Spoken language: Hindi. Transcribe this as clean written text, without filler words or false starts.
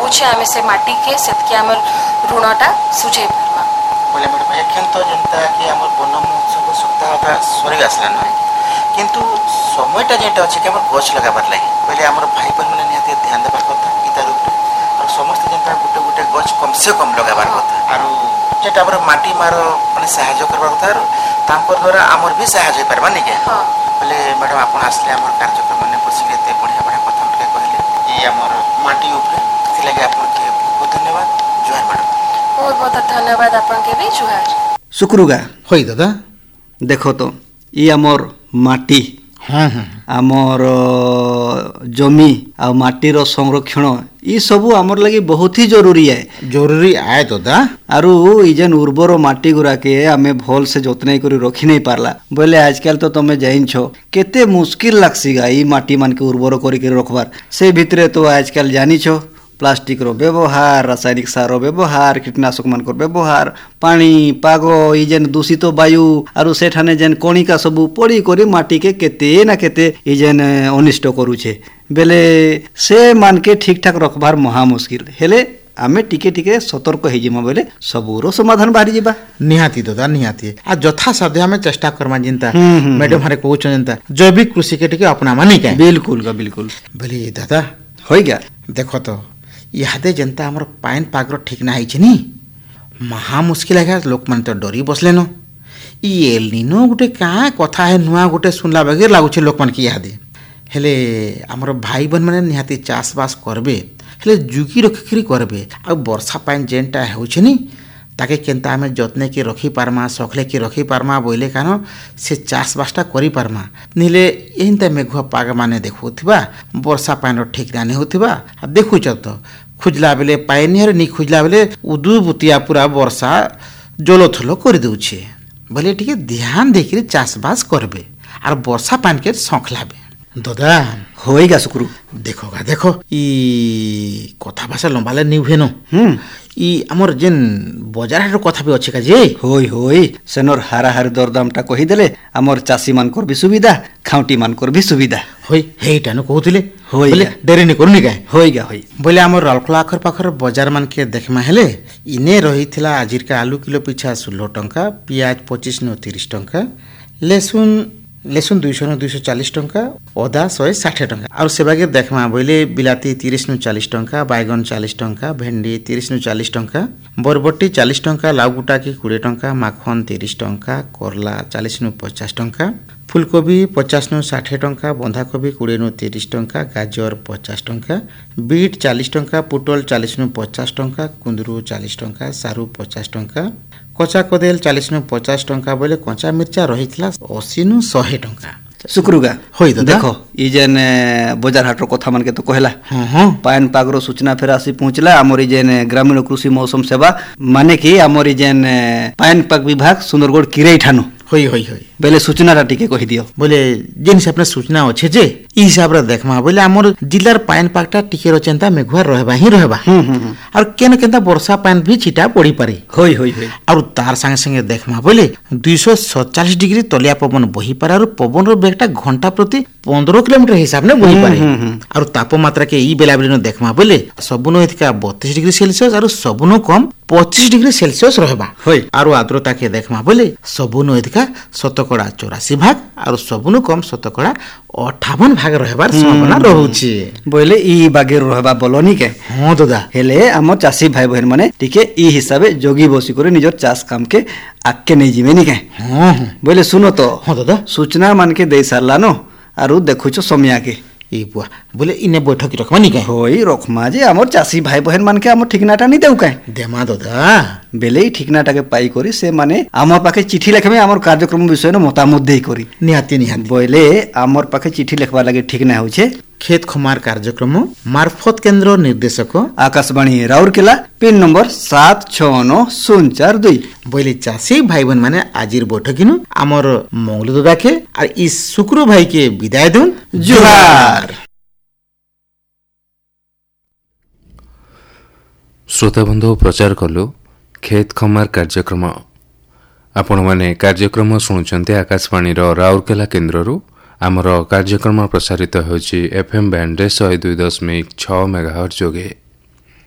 होउछे आमे से माटी के सेतके हमर ऋणटा सुझे परमा बोले मैडम एखन तो जनता कि हमर वन महोत्सव सप्ताहटा सरी आसला न किंतु समयटा जेटा अछि कि हमर गछ लगाबार लागि पहले हमर भाई बहन माने निहाते ध्यान देबार କଥା इतार ऊपर और समस्त जनता गुटे गुटे गछ कम से कम लगाबार କଥା और जेटा हमर माटी मारो माने सहायता करबार କଥା और तांकर द्वारा हमर भी सहायता होई परबा नै के हां बोले मैडम आपण आसले हमर कार्यक्रम माने बसिले ते बढ़िया बढ़िया কথা हमके कहले ई हमर माटी ऊपर से लगे आपन के बहुत धन्यवाद जोहार मैडम बहुत बहुत धन्यवाद आपन के भी जोहार शुक्रुगा होई दादा देखो तो ई हमर माटी हाँ हाँ आमर जमी आ माटीर संरक्षण ये सबू आमर लगी बहुत ही जरूरी है दादा आरु ई जेन उर्वर माटी गुरा के आमे भल से जतन करी रखी नहीं पारला बोले आजकल तो तमे जाइन छो केते मुश्किल लागसीगा ई माटी मान के उर्वर करी के रखबार से भितरे तो आजकल जानी छो प्लास्टिक रो व्यवहार रासायनिक सार रो व्यवहार कीटनाशक मान को व्यवहार पानी पाग ई जेन दूषित वायु आरु सेठाने जेन कणिका सबू पड़ी करी माटी के केते ना केते ई जेन अनिष्ट करूछे बेले से मान के ठीक ठाक रखबार महा मुश्किल हेले आमे टिके टिके सतर्क हो जिमा बोले सबूरो समाधान बाहरी जिबा निहाती दादा निहाती आ जथा साध्य हमें चेष्टा करमा जिंता मैडम हरे कहउछ जिंता जैविक कृषि के टिके अपना मानी के बिल्कुल का बिल्कुल बोली दादा होई गया देखो तो इहादे जनता हमर पाइन पाग्र ठीक ना हिछ नी महा मुश्किल है लोक मन तो डरी बसले न ई एलनिनो गुटे का कथा है नुआ गुटे सुनला बगैर लागुछे लोक मन के इहादे हेले हमर भाई बहन माने निहाती चाष बास करबे हेले जुगी रखिकरी करबे आ वर्षा पाइन जेनटा होछे नी ताके केनता हमें जतने के रखी पारमा सखले के रखी पारमा बोले कानो से चाष बासटा करी पारमा निले एनता मेघुआ पाग माने देखुथिबा वर्षा पाइन ठीक नाने होथिबा आ देखुछ तो खुजला बेले पाइनी हर नी खुजला बेले उदु बुतिया पूरा वर्षा जलथलो कर दउछे बोले ठीक ध्यान देकरी चाष बास करबे और वर्षा पाइन के सखलाबे दादा होइगा शुक्रू देखोगा देखो ई कथा भाषा लंबाले निभे न ई हमर जेन बाजार हाट कथा भी अछि का जे होई होई सेनर हारा हार दरदामटा कहि देले हमर चासी मान कर भी सुविधा खाउटी मान कर भी सुविधा होई हेटा न कहउतिले होई बोले देरी नि करनी का होइगा होई बोले हमर रालखला आखर पाखर बाजार मान के देखमा हेले इने रहिथिला आजिर का आलू किलो पिछा 16 टंका प्याज 25 न 30 टंका लेसुन 200 न 240 टंका अदा 160 टंका और सेबागे देखमा बोले बिलाती 30 न 40 टंका बैगन 40 टंका भेंडी 30 न 40 टंका बरबट्टी 40 टंका लाउगुटा की 20 टंका माखन 30 टंका करला 40 न 50 टंका फुलकोबी 50 न 60 टंका बंधाकोबी 20 न 30 टंका गाजर 50 टंका बीट 40 टंका पुटल 40 न 50 टंका कुंदरू 40 टंका सारू 50 टंका कच्चा कदेल 40 न 50 टंका बोले कच्चा मिर्चा रहितला 80 न 100 टंका शुक्रुगा होई दादा देखो ई जेन बाजार हाटर कथा मान के तो कहला हां पाइन पागरो सूचना फेर आसी पहुंचला हमर जेन ग्रामीण कृषि मौसम सेवा माने कि हमर जेन पाइन पाग विभाग सुंदरगढ़ किरै ठानु होई होई होई बेले सूचनाटा टिके कहि दियो बोले जेन से अपने सूचना अच्छे जे ई हिसाब रे देखमा बोले हमर जिल्लार पाइन पागटा टिके रचेंता मेघुआ रहबा ही रहबा और केन केनता वर्षा पाइन भी छिटा पड़ी पारे होई होई होई और तार संगे संगे देखमा बोले 247 डिग्री तलिया पवन बही पारे और पवन रो बेगटा घंटा प्रति 15 किलोमीटर हिसाब ने बही पारे और तापमात्रा के ई बेला बेला देखमा बोले सबुनो इतका 32 डिग्री सेल्सियस और सबुनो कम 25 डिग्री सेल्सियस रहबा होई और आर्द्रता के देखमा बोले सबुनो इतका शतकड़ा 84 भाग और सबुनो कम शतकड़ा 58 भाग रहबार संभावना रहउछि बोले ई बागे रहबा बोलनी के हां दादा हेले हम चासी भाई बहन माने टिके ई हिसाबे जोगी बसी करे निजर चाष काम के आके नहीं जिमेनी के हां बोले सुनो तो हां दादा सूचना मान के दे सारला नो आरु देखुछो समय के ई बुआ बोले इने बैठक रखमा नी के होई रखमा जे हमर चासी भाई बहन मान के हमर ठिकनाटा नहीं देउ के देमा दादा बेले ई ठिकनाटा के पाई करी से माने हमर पाके चिठी लेखमे हमर कार्यक्रम विषय न मतामत देई करी निहाती निहाती बोले हमर पाके चिठी लेखबा लागे ठीक ना होछे खेत खमार कार्यक्रम मार्फत केंद्र निर्देशक आकाशवाणी राउरकेला पिन नंबर 769042 बोले चासी भाई बहन माने आजिर बैठकिनु हमर मंगल दादा के और ई शुक्र भाई के विदाय दुन जोहार। श्रोता बंधु प्रचार कलु खेत खमार कार्यक्रम आपण माने कार्यक्रम शुणुचंते आकाशवाणी राउरकेला केन्द्ररू आमर कार्यक्रम प्रसारित होछि एफएम बैंड 102.6 मेगाहर्ट्ज जोगे।